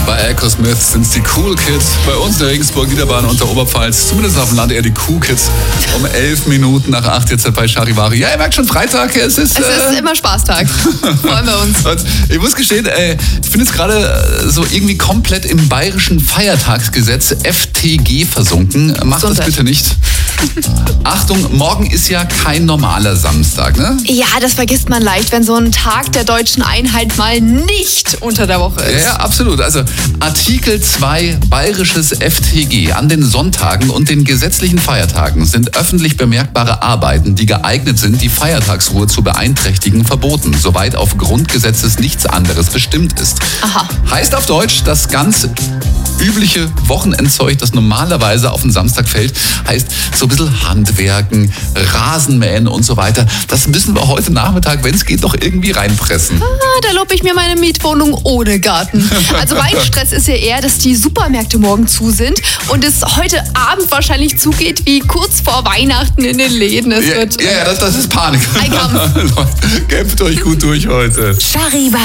Bei Echo Smith sind es die Cool Kids. Bei uns in der Regensburg Niederbahn und der Oberpfalz, zumindest auf dem Land, eher die Cool Kids. Um 11 Minuten nach 8 jetzt bei Charivari. Ja, ihr merkt schon, Freitag, es ist immer Spaßtag. Freuen wir uns. Und ich muss gestehen, ich bin jetzt gerade so irgendwie komplett im bayerischen Feiertagsgesetz FTG versunken. Macht das bitte nicht. Achtung, morgen ist ja kein normaler Samstag, ne? Ja, das vergisst man leicht, wenn so ein Tag der deutschen Einheit mal nicht unter der Woche ist. Ja, absolut. Also Artikel 2 bayerisches FTG. An den Sonntagen und den gesetzlichen Feiertagen sind öffentlich bemerkbare Arbeiten, die geeignet sind, die Feiertagsruhe zu beeinträchtigen, verboten, soweit auf Grundgesetzes nichts anderes bestimmt ist. Aha. Heißt auf Deutsch, das ganz übliche Wochenendzeug, das normalerweise auf den Samstag fällt, heißt so ein bisschen Handwerken, Rasenmähen und so weiter. Das müssen wir heute Nachmittag, wenn es geht, doch irgendwie reinpressen. Da lobe ich mir meine Mietwohnung ohne Garten. Also mein Stress ist ja eher, dass die Supermärkte morgen zu sind und es heute Abend wahrscheinlich zugeht wie kurz vor Weihnachten in den Läden. Das ist Panik. Ein Kampf. Kämpft euch gut durch heute. Charivari.